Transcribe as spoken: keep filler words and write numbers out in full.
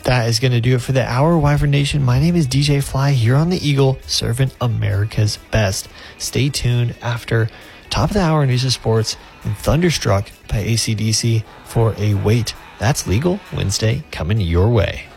That is going to do it for the hour, Wyvern Nation. My name is D J Fly here on the Eagle, serving America's best. Stay tuned after top of the hour news of sports and Thunderstruck by A C D C for a Wait, That's Legal Wednesday coming your way.